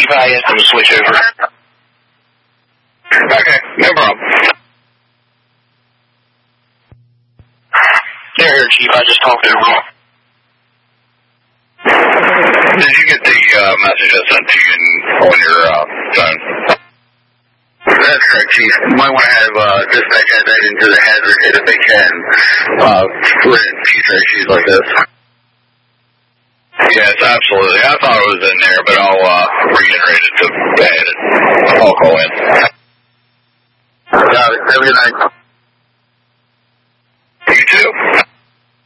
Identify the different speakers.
Speaker 1: Chief, I asked him to switch over.
Speaker 2: Okay, no problem.
Speaker 1: There, Chief, I just talked over him.
Speaker 2: Did you get the message I sent to you on your phone? That's correct, Chief. You might want to have dispatch add that into the hazard kit if they can for future issues like this. Yes, absolutely. I thought it was in there, but I'll reiterate it to add it. I'll call in.